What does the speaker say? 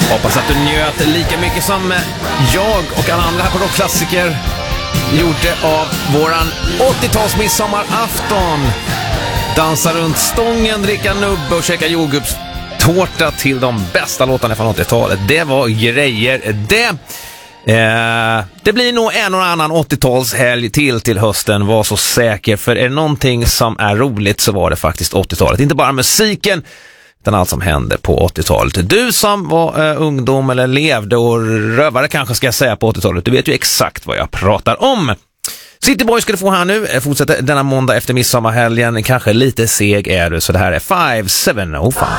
Hoppas att du njöt lika mycket som jag och alla andra här på Rockklassiker gjorde av våran 80-tals midsommarafton. Dansa runt stången, dricka nubbe och käka jordgubbstårta till de bästa låtarna från 80-talet. Det var grejer det. Det blir nog en och annan 80-talshelg till hösten, var så säker. För är det någonting som är roligt så var det faktiskt 80-talet. Inte bara musiken, utan allt som hände på 80-talet. Du som var ungdom eller levde och rövare kanske ska jag säga på 80-talet, du vet ju exakt vad jag pratar om. City Boy ska du få här nu. Fortsätter denna måndag efter midsommarhelgen. Kanske lite seg är du, så det här är 5705.